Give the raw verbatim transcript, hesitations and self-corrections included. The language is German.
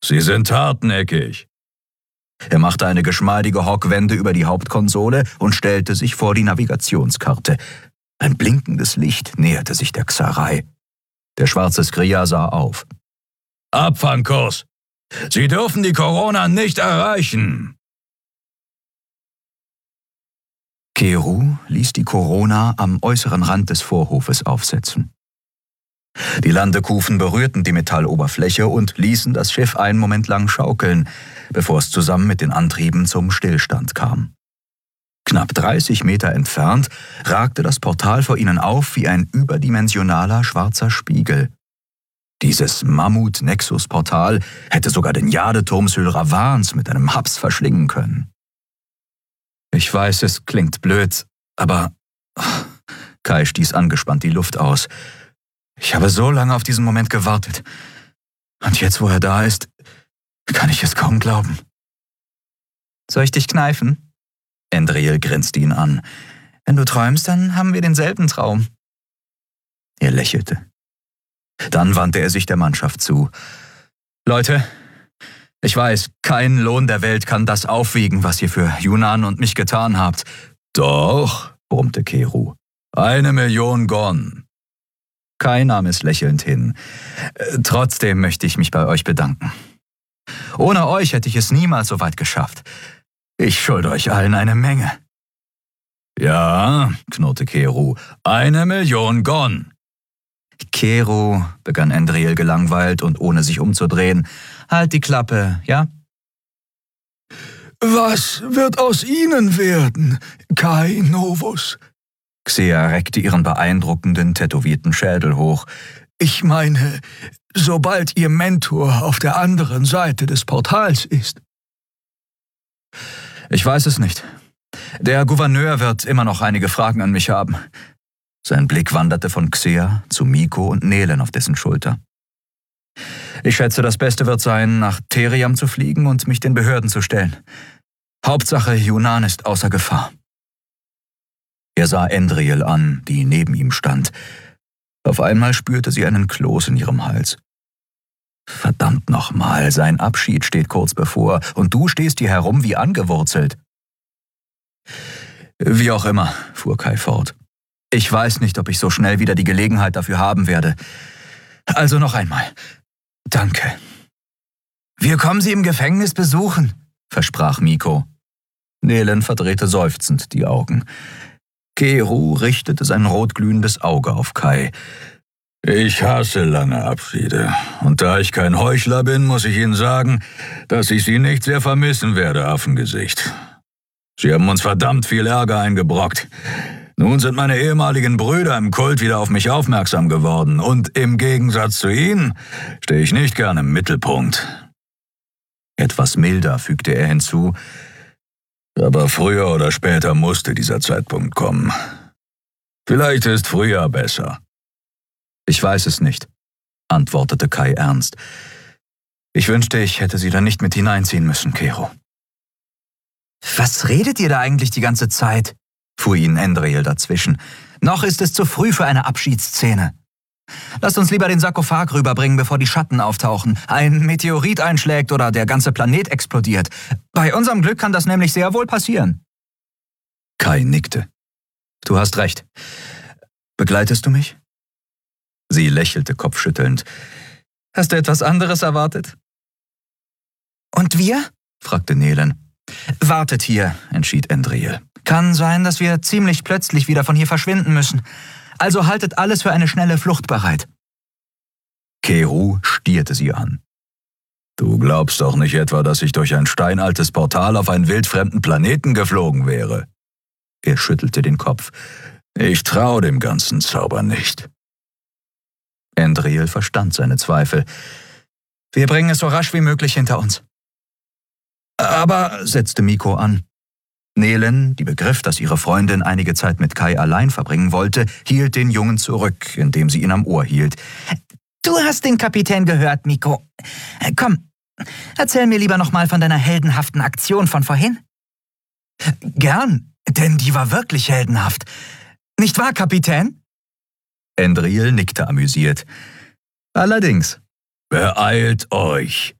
Sie sind hartnäckig. Er machte eine geschmeidige Hockwende über die Hauptkonsole und stellte sich vor die Navigationskarte. Ein blinkendes Licht näherte sich der Xarei. Der schwarze Skria sah auf. Abfangkurs! Sie dürfen die Corona nicht erreichen! Keru ließ die Corona am äußeren Rand des Vorhofes aufsetzen. Die Landekufen berührten die Metalloberfläche und ließen das Schiff einen Moment lang schaukeln, bevor es zusammen mit den Antrieben zum Stillstand kam. Knapp dreißig Meter entfernt ragte das Portal vor ihnen auf wie ein überdimensionaler schwarzer Spiegel. Dieses Mammut-Nexus-Portal hätte sogar den Jadeturm Sylravans mit einem Haps verschlingen können. Ich weiß, es klingt blöd, aber... Kai stieß angespannt die Luft aus. Ich habe so lange auf diesen Moment gewartet. Und jetzt, wo er da ist, kann ich es kaum glauben. Soll ich dich kneifen? Endriel grinste ihn an. Wenn du träumst, dann haben wir denselben Traum. Er lächelte. Dann wandte er sich der Mannschaft zu. Leute, ich weiß, kein Lohn der Welt kann das aufwiegen, was ihr für Yunnan und mich getan habt. Doch, brummte Keru. Eine Million Gon. Kai nahm es lächelnd hin. Trotzdem möchte ich mich bei euch bedanken. Ohne euch hätte ich es niemals so weit geschafft. Ich schulde euch allen eine Menge. Ja, knurrte Keru, eine Million Gon. Keru, begann Endriel gelangweilt und ohne sich umzudrehen, halt die Klappe, ja? Was wird aus Ihnen werden, Kai Novus? Xea reckte ihren beeindruckenden, tätowierten Schädel hoch. Ich meine, sobald Ihr Mentor auf der anderen Seite des Portals ist. Ich weiß es nicht. Der Gouverneur wird immer noch einige Fragen an mich haben. Sein Blick wanderte von Xea zu Miko und Nelen auf dessen Schulter. Ich schätze, das Beste wird sein, nach Theriam zu fliegen und mich den Behörden zu stellen. Hauptsache, Yunnan ist außer Gefahr. Er sah Endriel an, die neben ihm stand. Auf einmal spürte sie einen Kloß in ihrem Hals. Verdammt nochmal, sein Abschied steht kurz bevor und du stehst hier herum wie angewurzelt. Wie auch immer, fuhr Kai fort. Ich weiß nicht, ob ich so schnell wieder die Gelegenheit dafür haben werde. Also noch einmal. Danke. Wir kommen Sie im Gefängnis besuchen, versprach Miko. Nelen verdrehte seufzend die Augen. Keru richtete sein rotglühendes Auge auf Kai. Ich hasse lange Abschiede. Und da ich kein Heuchler bin, muss ich Ihnen sagen, dass ich Sie nicht sehr vermissen werde, Affengesicht. Sie haben uns verdammt viel Ärger eingebrockt. Nun sind meine ehemaligen Brüder im Kult wieder auf mich aufmerksam geworden und im Gegensatz zu Ihnen stehe ich nicht gern im Mittelpunkt. Etwas milder fügte er hinzu, aber früher oder später musste dieser Zeitpunkt kommen. Vielleicht ist früher besser. Ich weiß es nicht, antwortete Kai ernst. Ich wünschte, ich hätte Sie da nicht mit hineinziehen müssen, Keru. Was redet ihr da eigentlich die ganze Zeit? Fuhr ihn Endriel dazwischen. Noch ist es zu früh für eine Abschiedsszene. Lasst uns lieber den Sarkophag rüberbringen, bevor die Schatten auftauchen, ein Meteorit einschlägt oder der ganze Planet explodiert. Bei unserem Glück kann das nämlich sehr wohl passieren. Kai nickte. Du hast recht. Begleitest du mich? Sie lächelte kopfschüttelnd. Hast du etwas anderes erwartet? Und wir? Fragte Nelen. Wartet hier, entschied Endriel. Kann sein, dass wir ziemlich plötzlich wieder von hier verschwinden müssen. Also haltet alles für eine schnelle Flucht bereit. Keru stierte sie an. Du glaubst doch nicht etwa, dass ich durch ein steinaltes Portal auf einen wildfremden Planeten geflogen wäre? Er schüttelte den Kopf. Ich traue dem ganzen Zauber nicht. Endriel verstand seine Zweifel. Wir bringen es so rasch wie möglich hinter uns. Aber, setzte Miko an. Nelen, die begriff, dass ihre Freundin einige Zeit mit Kai allein verbringen wollte, hielt den Jungen zurück, indem sie ihn am Ohr hielt. Du hast den Kapitän gehört, Miko. Komm, erzähl mir lieber nochmal von deiner heldenhaften Aktion von vorhin. Gern, denn die war wirklich heldenhaft. Nicht wahr, Kapitän? Endriel nickte amüsiert. Allerdings. Beeilt euch,